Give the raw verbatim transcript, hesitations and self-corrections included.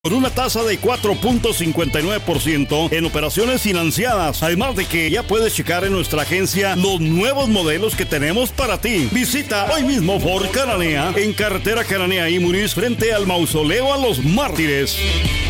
Con una tasa de cuatro punto cincuenta y nueve por ciento en operaciones financiadas. Además de que ya puedes checar en nuestra agencia los nuevos modelos que tenemos para ti. Visita hoy mismo Ford Cananea en carretera Cananea y Muris frente al Mausoleo a los Mártires.